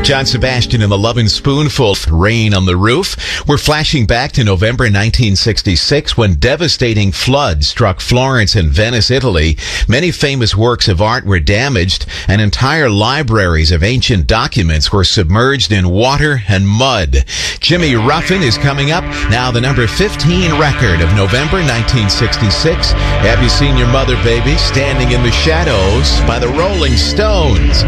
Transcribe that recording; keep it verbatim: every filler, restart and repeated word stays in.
John Sebastian and the Lovin' Spoonful, Rain on the Roof. We're flashing back to November nineteen sixty-six when devastating floods struck Florence and Venice, Italy. Many famous works of art were damaged, and entire libraries of ancient documents were submerged in water and mud. Jimmy Ruffin is coming up. Now the number fifteen record of November nineteen sixty-six. Have you seen your mother, baby? Standing in the Shadows by the Rolling Stones.